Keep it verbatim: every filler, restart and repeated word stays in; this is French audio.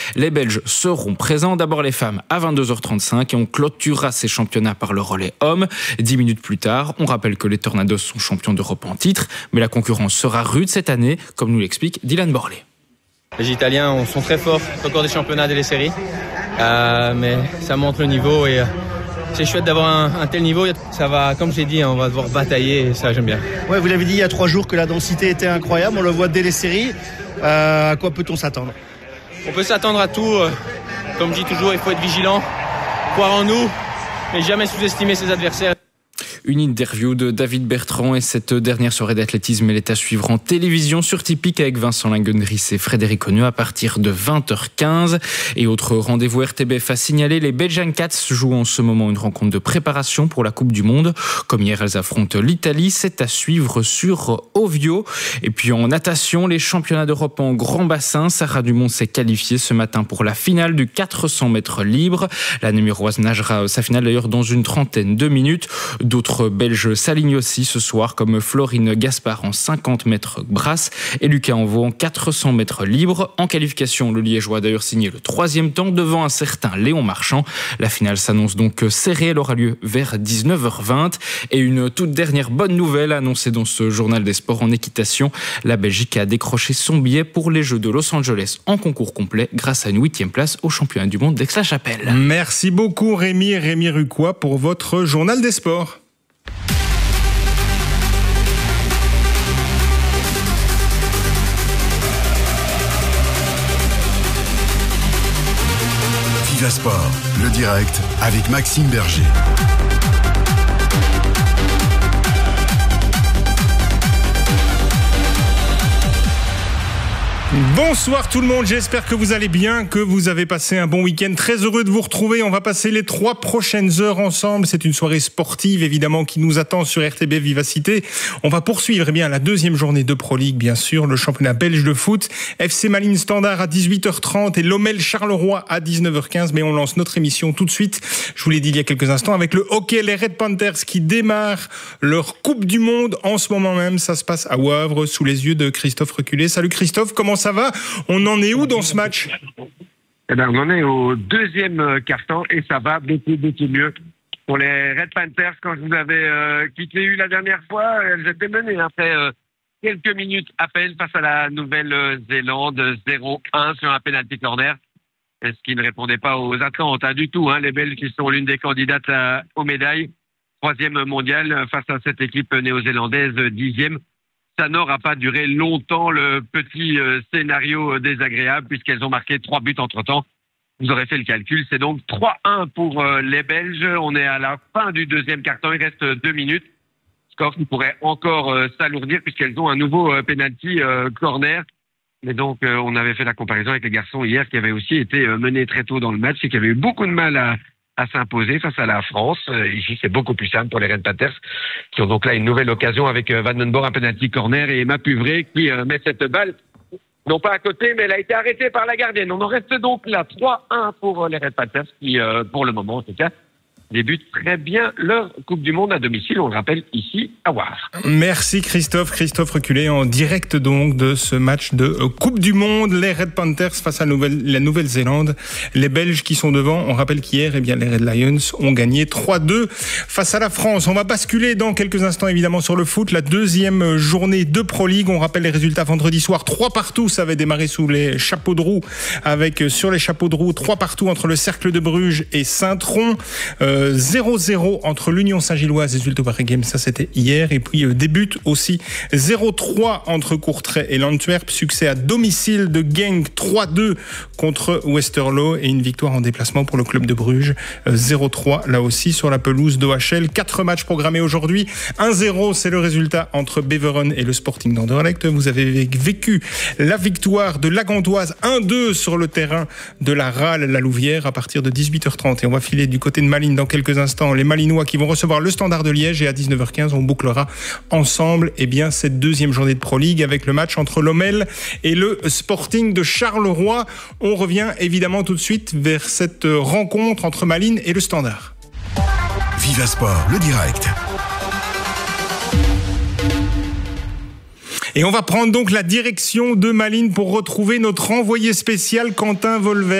Les Belges seront présents. D'abord les femmes à vingt-deux heures trente-cinq et on clôturera ces championnats par le relais homme. Dix minutes plus tard, on rappelle que les Tornados sont champions d'Europe en titre, mais la concurrence sera rude cette année, comme nous l'explique Dylan Borlé. Les Italiens sont très forts, encore des championnats et des séries, euh, mais ça montre le niveau et euh, c'est chouette d'avoir un, un tel niveau. Ça va, comme j'ai dit, on va devoir batailler et ça j'aime bien. Ouais, vous l'avez dit il y a trois jours que la densité était incroyable, on le voit dès les séries. Euh, à quoi peut-on s'attendre ? On peut s'attendre à tout. Euh, comme je dis toujours, il faut être vigilant, croire en nous, mais jamais sous-estimer ses adversaires. Une interview de David Bertrand et cette dernière soirée d'athlétisme, elle est à suivre en télévision sur Tipeee avec Vincent Langenris et Frédéric Ogneux à partir de vingt heures quinze. Et autre rendez-vous R T B F a signalé, les Belgian Cats jouent en ce moment une rencontre de préparation pour la Coupe du Monde. Comme hier, elles affrontent l'Italie. C'est à suivre sur Ovio. Et puis en natation, les championnats d'Europe en grand bassin. Sarah Dumont s'est qualifiée ce matin pour la finale du quatre cents mètres libre. La Namuroise nagera sa finale d'ailleurs dans une trentaine de minutes. D'autres Belges s'alignent aussi ce soir comme Florine Gaspard en cinquante mètres brasse et Lucas Envaux en quatre cents mètres libre. En qualification, le Liégeois a d'ailleurs signé le troisième temps devant un certain Léon Marchand. La finale s'annonce donc serrée, elle aura lieu vers dix-neuf heures vingt. Et une toute dernière bonne nouvelle annoncée dans ce journal des sports en équitation. La Belgique a décroché son billet pour les Jeux de Los Angeles en concours complet grâce à une huitième place au championnat du monde d'Aix-la-Chapelle. Merci beaucoup Rémi, Rémi Rucois pour votre journal des sports. Viva Sport, le direct avec Maxime Berger. Bonsoir tout le monde, j'espère que vous allez bien, que vous avez passé un bon week-end. Très heureux de vous retrouver, on va passer les trois prochaines heures ensemble. C'est une soirée sportive évidemment qui nous attend sur R T B Vivacité. On va poursuivre eh bien la deuxième journée de Pro League, bien sûr, le championnat belge de foot. F C Malines Standard à dix-huit heures trente et Lommel Charleroi à dix-neuf heures quinze. Mais on lance notre émission tout de suite, je vous l'ai dit il y a quelques instants, avec le hockey, les Red Panthers qui démarrent leur Coupe du Monde en ce moment même. Ça se passe à Wavre sous les yeux de Christophe Reculé. Salut Christophe, comment ça va ? On en est où dans ce match ? Eh ben, on en est au deuxième carton et ça va beaucoup, beaucoup mieux. Pour les Red Panthers, quand je vous avais euh, quitté eu la dernière fois, elles étaient menées après euh, quelques minutes à peine face à la Nouvelle-Zélande, zéro un sur un penalty corner. Ce qui ne répondait pas aux attentes hein, du tout. Hein. Les Belges qui sont l'une des candidates à, aux médailles. Troisième mondial face à cette équipe néo-zélandaise, dixième. Ça n'aura pas duré longtemps le petit euh, scénario désagréable puisqu'elles ont marqué trois buts entre-temps. Vous aurez fait le calcul, c'est donc trois un pour euh, les Belges. On est à la fin du deuxième quart-temps, il reste deux minutes. Score qui pourrait encore euh, s'alourdir puisqu'elles ont un nouveau euh, penalty euh, corner. Mais donc euh, on avait fait la comparaison avec les garçons hier qui avaient aussi été euh, menés très tôt dans le match et qui avaient eu beaucoup de mal à à s'imposer face à la France. Euh, ici, c'est beaucoup plus simple pour les Red Panthers, qui ont donc là une nouvelle occasion avec euh, Vandenborg, un penalty corner, et Emma Puvré qui euh, met cette balle, non pas à côté, mais elle a été arrêtée par la gardienne. On en reste donc là trois un pour euh, les Red Panthers, qui, euh, pour le moment en tout cas, débutent très bien leur Coupe du Monde à domicile, on le rappelle ici à Wavre. Merci Christophe, Christophe Reculé en direct donc de ce match de Coupe du Monde, les Red Panthers face à Nouvelle, la Nouvelle-Zélande, les Belges qui sont devant. On rappelle qu'hier, eh bien, les Red Lions ont gagné trois deux face à la France. On va basculer dans quelques instants évidemment sur le foot, la deuxième journée de Pro League. On rappelle les résultats vendredi soir, trois partout, ça avait démarré sous les chapeaux de roue, avec sur les chapeaux de roue, trois partout entre le Cercle de Bruges et Saint-Tron. Euh, zéro zéro entre l'Union Saint-Gilloise et Zulte-Waregem, ça c'était hier. Et puis euh, débute aussi zéro trois entre Courtrai et l'Antwerp. Succès à domicile de Genk trois deux contre Westerlo et une victoire en déplacement pour le club de Bruges euh, zéro trois là aussi sur la pelouse d'O H L. Quatre matchs programmés aujourd'hui. un zéro c'est le résultat entre Beveren et le Sporting d'Anderlecht. Vous avez vécu la victoire de la Gantoise un deux sur le terrain de la Rale la Louvière à partir de dix-huit heures trente. Et on va filer du côté de Malines dans quelques instants, les Malinois qui vont recevoir le Standard de Liège, et à dix-neuf heures quinze on bouclera ensemble eh bien, cette deuxième journée de Pro League avec le match entre Lommel et le Sporting de Charleroi. On revient évidemment tout de suite vers cette rencontre entre Malines et le Standard. Viva Sport, le direct. Et on va prendre donc la direction de Malines pour retrouver notre envoyé spécial Quentin Volver.